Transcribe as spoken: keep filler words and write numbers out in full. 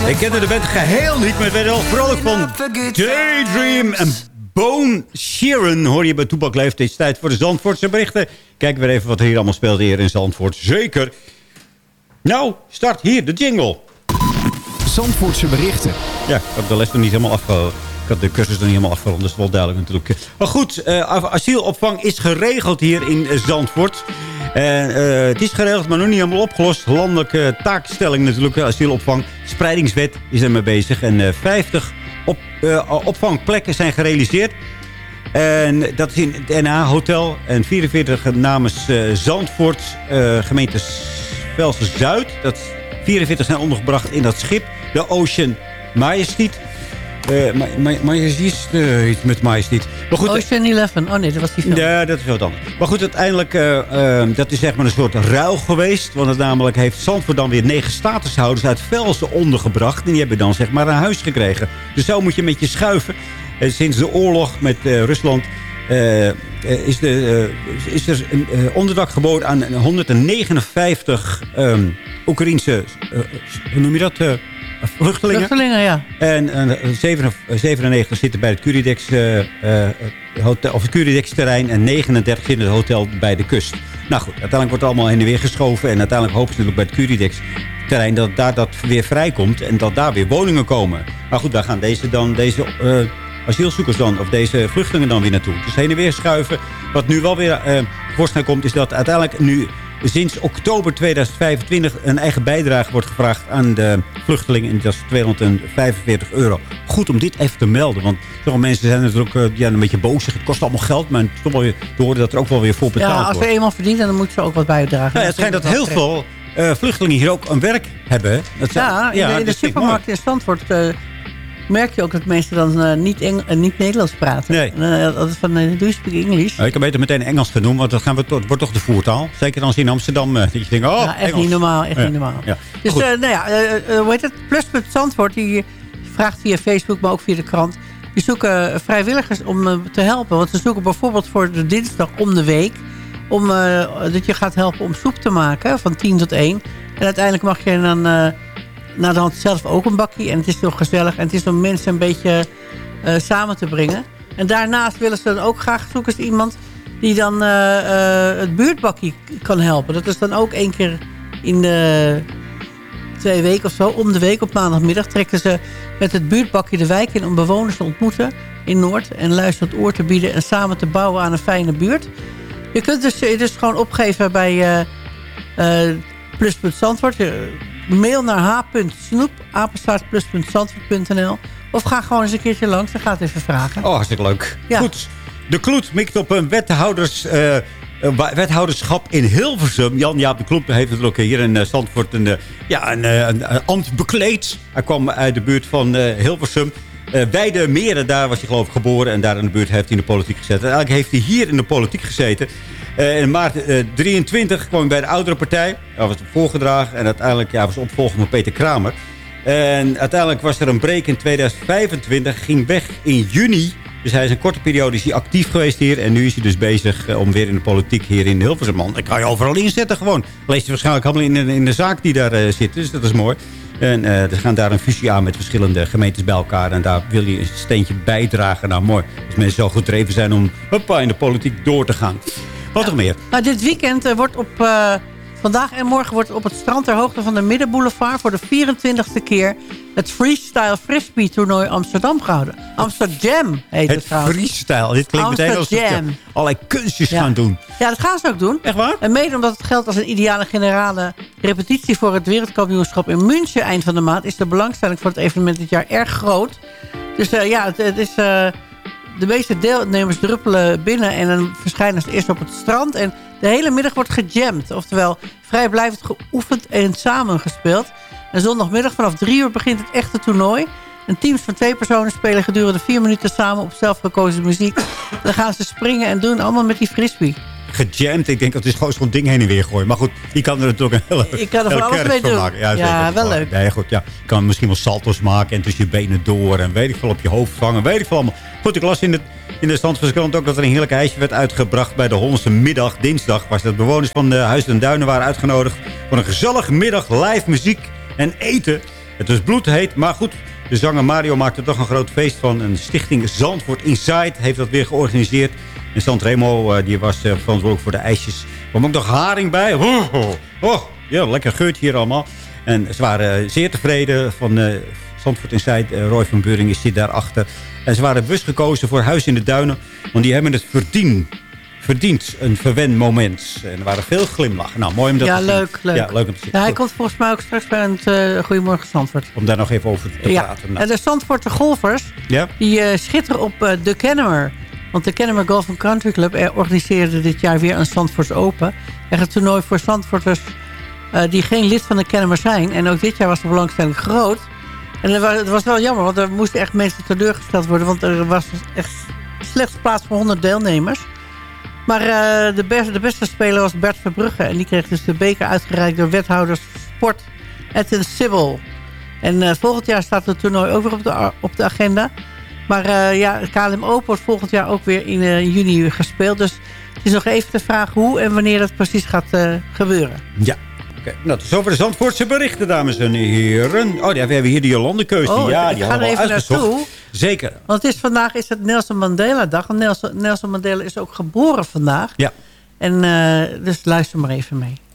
Ik kende de band geheel niet, maar het werd wel vrolijk van Daydream en Bone Sheeran. Hoor je bij Toepak Leeft. Het is tijd voor de Zandvoortse berichten. Kijken we even wat er hier allemaal speelt hier in Zandvoort. Zeker. Nou, start hier de jingle. Zandvoortse berichten. Ja, ik heb de les nog niet helemaal afgehouden. Ik had de cursus nog niet helemaal afgerond, dat is wel duidelijk natuurlijk. Maar goed, uh, asielopvang is geregeld hier in uh, Zandvoort. Uh, uh, het is geregeld, maar nog niet helemaal opgelost. Landelijke taakstelling natuurlijk, asielopvang. Spreidingswet is ermee bezig. En uh, vijftig op, uh, opvangplekken zijn gerealiseerd. En dat is in het N A-hotel. En vierenveertig namens uh, Zandvoort, uh, gemeente Velsen-Zuid. Dat vierenveertig zijn ondergebracht in dat schip. De Ocean Majestic. Uh, ma ma Majestic, uh, iets met Majestic. Ocean elf, oh nee, dat was die film. Ja, dat is wat anders. Maar goed, uiteindelijk, uh, uh, dat is zeg maar een soort ruil geweest. Want het namelijk heeft Zandvoort dan weer negen statushouders uit Velsen ondergebracht. En die hebben dan zeg maar een huis gekregen. Dus zo moet je met je schuiven. En sinds de oorlog met uh, Rusland uh, uh, is, de, uh, is er een uh, onderdak geboden aan honderdnegenenvijftig um, Oekraïense, uh, hoe noem je dat, uh, vluchtelingen. Vluchtelingen, ja. En uh, zevenennegentig zitten bij het Curidex, uh, uh, hotel, of het Curidex-terrein en negenendertig zitten in het hotel bij de kust. Nou goed, uiteindelijk wordt het allemaal heen en weer geschoven. En uiteindelijk hopen ze natuurlijk bij het Curidex-terrein dat daar dat weer vrijkomt. En dat daar weer woningen komen. Maar goed, daar gaan deze dan, deze uh, asielzoekers dan, of deze vluchtelingen dan weer naartoe. Dus heen en weer schuiven. Wat nu wel weer uh, voorschijn komt, is dat uiteindelijk nu sinds oktober tweeduizend vijfentwintig een eigen bijdrage wordt gevraagd aan de vluchtelingen. En dat is tweehonderdvijfenveertig euro. Goed om dit even te melden. Want sommige mensen zijn natuurlijk uh, ja, een beetje boos. Het kost allemaal geld. Maar het is toch wel weer te horen dat er ook wel weer voor betaald wordt. Ja, als we eenmaal verdienen, dan moeten ze ook wat bijdragen. Ja, het schijnt dat heel veel uh, vluchtelingen hier ook een werk hebben. Dat ja, in de, in de supermarkt in Zandvoort Uh, merk je ook dat mensen dan uh, niet, Eng uh, niet Nederlands praten. Nee. Uh, dat is van, uh, do you speak English? Nou, ik kan beter meteen Engels gaan doen, want dat gaan we het wordt toch de voertaal. Zeker als je in Amsterdam uh, dat je denkt, oh, ja, echt Engels. niet normaal, echt ja. niet normaal. Ja. Dus, uh, nou ja, uh, uh, hoe heet het? Pluspunt Zandvoort, die vraagt via Facebook, maar ook via de krant. Die zoeken vrijwilligers om uh, te helpen. Want ze zoeken bijvoorbeeld voor de dinsdag om de week, om, uh, dat je gaat helpen om soep te maken, van tien tot één. En uiteindelijk mag je dan Uh, naar de hand zelf ook een bakkie. En het is nog gezellig. En het is om mensen een beetje uh, samen te brengen. En daarnaast willen ze dan ook graag zoeken ze iemand die dan uh, uh, het buurtbakkie kan helpen. Dat is dan ook één keer in de twee weken of zo. Om de week op maandagmiddag trekken ze met het buurtbakkie de wijk in om bewoners te ontmoeten in Noord. En luisterend oor te bieden en samen te bouwen aan een fijne buurt. Je kunt dus, dus gewoon opgeven bij uh, uh, Pluspunt Zandvoort. Mail naar h punt snoep apenstaart plus punt zandvoort punt n l of ga gewoon eens een keertje langs en ga het even vragen. Oh, hartstikke leuk. Ja. Goed. De Kloet mikt op een wethouders, uh, wethouderschap in Hilversum. Jan-Jaap de Kloet heeft natuurlijk hier in uh, Zandvoort een, uh, ja, een, uh, een, een ambt bekleed. Hij kwam uit de buurt van uh, Hilversum. Uh, bij de Meren, daar was hij geloof ik geboren. En daar in de buurt heeft hij in de politiek gezeten. En eigenlijk heeft hij hier in de politiek gezeten. Uh, in maart uh, drieëntwintig kwam hij bij de oudere partij. Hij was voorgedragen. En uiteindelijk ja, was opvolger van Peter Kramer. En uiteindelijk was er een break in tweeduizend vijfentwintig. Ging weg in juni. Dus hij is een korte periode is hij actief geweest hier. En nu is hij dus bezig uh, om weer in de politiek hier in Hilversum. Man, ik kan je overal inzetten gewoon. Lees je waarschijnlijk allemaal in de, in de zaak die daar uh, zit. Dus dat is mooi. En uh, ze gaan daar een fusie aan met verschillende gemeentes bij elkaar. En daar wil je een steentje bijdragen. Nou, mooi. Als mensen zo gedreven zijn om hoppa, in de politiek door te gaan. Wat nog meer? Nou, dit weekend uh, wordt op uh, vandaag en morgen wordt op het strand ter hoogte van de Middenboulevard voor de vierentwintigste keer het Freestyle Frisbee toernooi Amsterdam gehouden. Amsterdam heet het, het trouwens. Freestyle. Dit klinkt meteen als dat allerlei kunstjes ja. gaan doen. Ja, dat gaan ze ook doen. Echt waar? En mede omdat het geldt als een ideale generale repetitie voor het wereldkampioenschap in München eind van de maand, is de belangstelling voor het evenement dit jaar erg groot. Dus uh, ja, het, het is Uh, de meeste deelnemers druppelen binnen en dan verschijnen ze eerst op het strand. En de hele middag wordt gejamd. Oftewel, vrijblijvend geoefend en samengespeeld. En zondagmiddag vanaf drie uur begint het echte toernooi. En teams van twee personen spelen gedurende vier minuten samen op zelfgekozen muziek. Dan gaan ze springen en doen allemaal met die frisbee. Gejamd, ik denk dat het is gewoon zo'n ding heen en weer gooien. Maar goed, je kan er natuurlijk een hele Je kan er van alles mee doen. Maken. Ja, ja wel leuk. Ja, goed, ja. Je kan misschien wel salto's maken en tussen je benen door. En weet ik veel op je hoofd vangen. Weet ik veel allemaal. Goed, ik las in de, in de Zandvoortskrant ook dat er een heerlijk ijsje werd uitgebracht bij de honderdste middag, dinsdag. Waar de bewoners van de Huis en Duinen waren uitgenodigd voor een gezellige middag, live muziek en eten. Het was bloedheet, maar goed. De zanger Mario maakte er toch een groot feest van. Een stichting Zandvoort Inside heeft dat weer georganiseerd. En Sanremo uh, die was uh, verantwoordelijk voor de ijsjes. Er kwam ook nog haring bij. Oh, oh, oh. Ja, lekker geurtje hier allemaal. En ze waren uh, zeer tevreden van uh, Zandvoort Inside. Uh, Roy van Buring zit daarachter. En ze waren bewust gekozen voor Huis in de Duinen. Want die hebben het verdiend. Verdient een verwen moment. En er waren veel glimlachen. Nou, mooi om dat ja, te zien. leuk, leuk. Ja, leuk om te zien. Ja, hij komt volgens mij ook straks bij het uh, Goedemorgen Zandvoort. Om daar nog even over te ja. praten. Nou. En de Zandvoortse golfers, ja? die uh, schitteren op uh, de Kennemer. Want de Kennemer Golf and Country Club er organiseerde dit jaar weer een Zandvoorts Open. Echt een toernooi voor Zandvoorters uh, die geen lid van de Kennemer zijn. En ook dit jaar was de belangstelling groot. En het was, het was wel jammer, want er moesten echt mensen teleurgesteld worden. Want er was echt slechts plaats voor honderd deelnemers. Maar uh, de, beste, de beste speler was Bert Verbrugge. En die kreeg dus de beker uitgereikt door wethouder sport Edwin Sibbel. En uh, volgend jaar staat het toernooi ook weer op de, op de agenda. Maar uh, ja, het K L M Open wordt volgend jaar ook weer in uh, juni gespeeld. Dus het is nog even te vragen hoe en wanneer dat precies gaat uh, gebeuren. Ja. Okay. Nou, tot zover de Zandvoortse berichten, dames en heren. Oh, ja, we hebben hier de Jolande-keuze. Oh, ja, die ik ga er even naartoe. Zeker. Want het is, vandaag is het Nelson Mandela-dag. En Nelson, Nelson Mandela is ook geboren vandaag. Ja. En uh, dus luister maar even mee.